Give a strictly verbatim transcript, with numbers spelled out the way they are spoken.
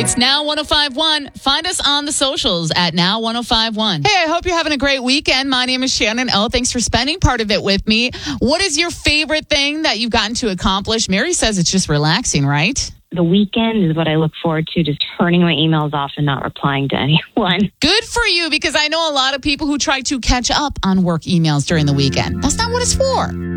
It's Now one oh five point one. Find us on the socials at Now one oh five point one. Hey, I hope you're having a great weekend. My name is Shannon O. Thanks for spending part of it with me. What is your favorite thing that you've gotten to accomplish? Mary says it's just relaxing, right? The weekend is what I look forward to, just turning my emails off and not replying to anyone. Good for you, because I know a lot of people who try to catch up on work emails during the weekend. That's not what it's for.